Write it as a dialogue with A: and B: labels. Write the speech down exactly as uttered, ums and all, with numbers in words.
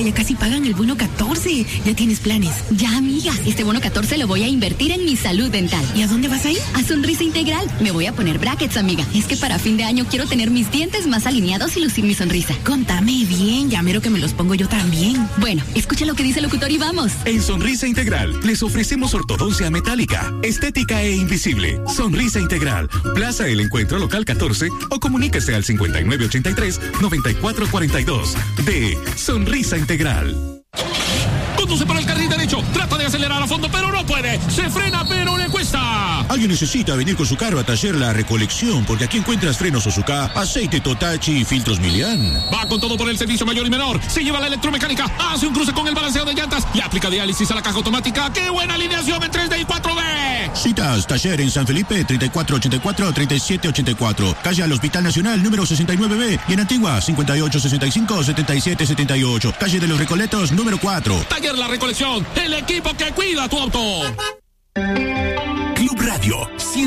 A: ya casi pagan el bono catorce. ¿Ya tienes planes?
B: Ya, amiga. Este bono catorce lo voy a invertir en mi salud dental.
A: ¿Y a dónde vas a ir?
B: A Sonrisa Integral. Me voy a poner brackets, amiga. Es que para fin de año quiero tener mis dientes más alineados y lucir mi sonrisa.
A: Contame bien, ya mero que me los pongo yo también.
B: Bueno, escucha lo que dice el locutor y vamos.
C: En Sonrisa Integral les ofrecemos ortodoncia metálica, estética e invisible. Sonrisa Integral. Plaza El Encuentro, local catorce, o comuníquese al cincuenta y nueve ochenta y tres, noventa y cuatro cuarenta y dos. De Sonrisa Integral.
D: Conduce por el carril derecho, trata de acelerar a fondo, pero no puede. Se frena, pero le cuesta.
E: Alguien necesita venir con su carro a Taller La Recolección, porque aquí encuentras frenos Ozuka, aceite Totachi y filtros Milian.
D: Va con todo por el servicio mayor y menor. Se lleva la electromecánica, hace un cruce con el balanceo de llantas y aplica diálisis a la caja automática. ¡Qué buena alineación en tres D y cuatro D!
E: Citas, Taller en San Felipe, treinta y cuatro ochenta y cuatro, treinta y siete ochenta y cuatro. Calle al Hospital Nacional, número sesenta y nueve B. Y en Antigua, cincuenta y ocho sesenta y cinco, setenta y siete setenta y ocho. Calle de los Recoletos, número cuatro.
D: Taller La Recolección, el equipo que cuida tu auto.